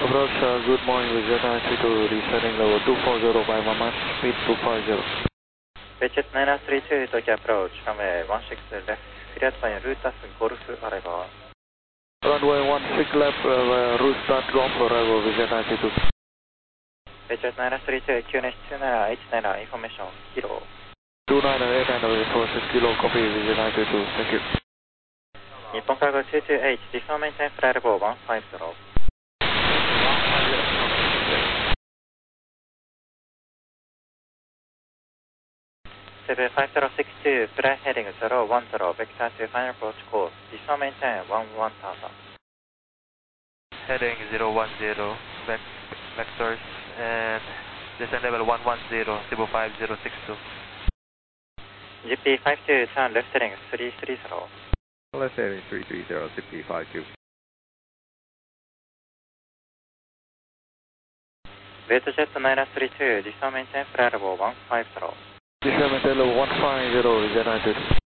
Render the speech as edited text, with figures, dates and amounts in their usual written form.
Approach, good morning, Vietjet 932, descending level 240 by Mama, speed 250. Vietjet 932, Tokyo approach, runway 16 left, cleared by route as Golf arrival. Runway 16 left, route start drop arrival, Vietjet 932. Vietjet 932, QNH 2989, information, kilo. 2989, 46 kilo, copy, Vietjet 932, thank you. Nippon Cargo 22H, defer maintain flight level 150. 75062, flight heading 010, vector to final approach course, defer maintain 1000. Heading 010, vectors, and descend level 110, Cebu 5062. GP52, turn left heading 330. Left heading 330, CP52. Vietjet 932, defer maintain flight level 150. Descend level 150, Vietjet 932.